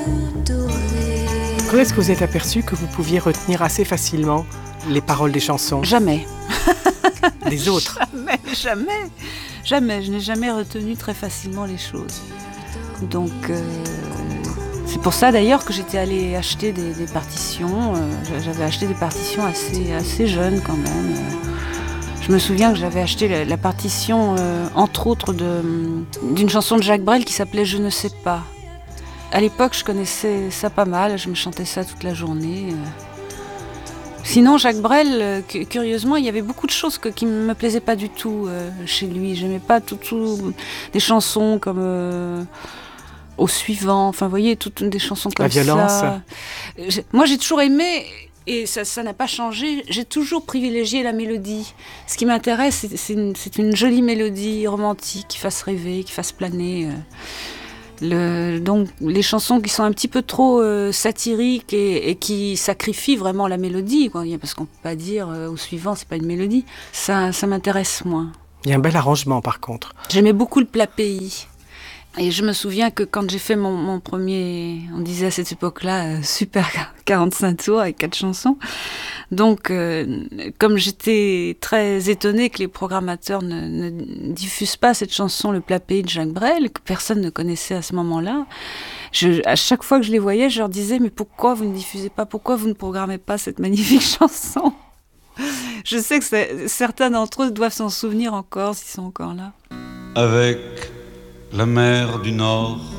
Quand est-ce que vous êtes aperçu que vous pouviez retenir assez facilement les paroles des chansons ? Jamais. Des autres ? Jamais. Je n'ai jamais retenu très facilement les choses. Donc, c'est pour ça d'ailleurs que j'étais allée acheter des partitions. J'avais acheté des partitions assez jeunes quand même. Je me souviens que j'avais acheté la partition, entre autres, d'une chanson de Jacques Brel qui s'appelait « Je ne sais pas ». À l'époque, je connaissais ça pas mal, je me chantais ça toute la journée. Sinon, Jacques Brel, curieusement, il y avait beaucoup de choses qui ne me plaisaient pas du tout chez lui. J'aimais pas tout des chansons comme Au suivant, enfin, vous voyez, toutes des chansons comme ça. La violence. Moi, j'ai toujours aimé, et ça n'a pas changé, j'ai toujours privilégié la mélodie. Ce qui m'intéresse, c'est une jolie mélodie romantique qui fasse rêver, qui fasse planer. Donc les chansons qui sont un petit peu trop satiriques et qui sacrifient vraiment la mélodie, quoi, parce qu'on peut pas dire Au suivant c'est pas une mélodie, ça m'intéresse moins. Il y a un bel arrangement par contre. J'aimais beaucoup le plat pays. Et je me souviens que quand j'ai fait mon premier, on disait à cette époque-là, super 45 tours avec 4 chansons. Donc, comme j'étais très étonnée que les programmateurs ne diffusent pas cette chanson, Le plat pays de Jacques Brel, que personne ne connaissait à ce moment-là, à chaque fois que je les voyais, je leur disais, mais pourquoi vous ne diffusez pas, pourquoi vous ne programmez pas cette magnifique chanson ? Je sais que certains d'entre eux doivent s'en souvenir encore, s'ils sont encore là. Avec la mer du Nord